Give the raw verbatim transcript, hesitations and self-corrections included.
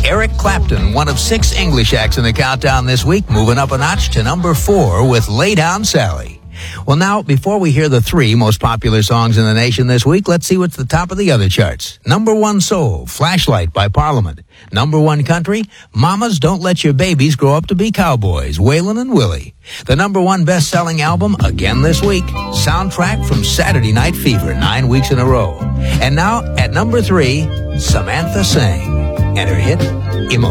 Eric Clapton, one of six English acts in the countdown this week, moving up a notch to number four with Lay Down Sally. Well, now, before we hear the three most popular songs in the nation this week, let's see what's the top of the other charts. Number one soul, Flashlight by Parliament. Number one country, Mamas Don't Let Your Babies Grow Up to Be Cowboys, Waylon and Willie. The number one best-selling album, again this week, Soundtrack from Saturday Night Fever, nine weeks in a row. And now, at number three, Samantha Sang. And her hit, Emo.